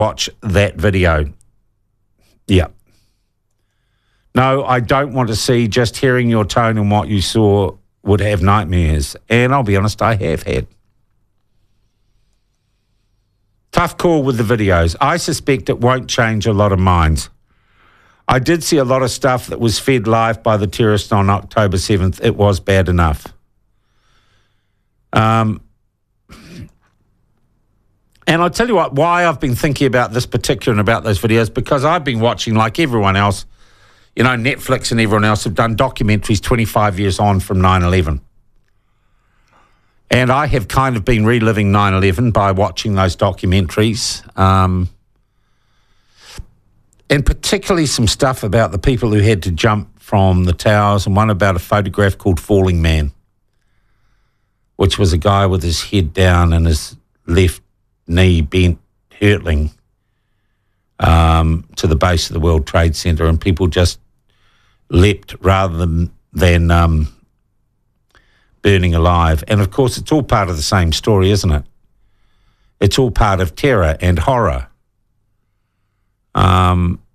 watch that video. Yeah. No, I don't want to see, just hearing your tone and what you saw would have nightmares. And I'll be honest, I have had. Tough call with the videos. I suspect it won't change a lot of minds. I did see a lot of stuff that was fed live by the terrorists on October 7th. It was bad enough. And I'll tell you what, why I've been thinking about this particular and about those videos, because I've been watching, like everyone else, you know, Netflix and everyone else have done documentaries 25 years on from 9/11. And I have kind of been reliving 9/11 by watching those documentaries. And particularly some stuff about the people who had to jump from the towers, and one about a photograph called Falling Man, which was a guy with his head down and his left knee bent, hurtling to the base of the World Trade Center, and people just leapt rather than burning alive. And, of course, it's all part of the same story, isn't it? It's all part of terror and horror.